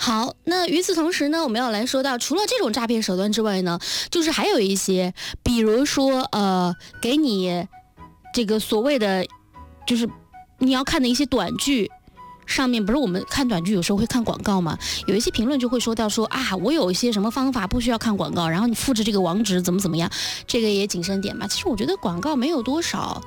好，那与此同时呢，我们要来说到，除了这种诈骗手段之外呢，就是还有一些，比如说给你这个所谓的，就是你要看的一些短剧。上面不是我们看短剧有时候会看广告嘛，有一些评论就会说到说啊，我有一些什么方法不需要看广告，然后你复制这个网址怎么样，这个也谨慎点吧。其实我觉得广告没有多少，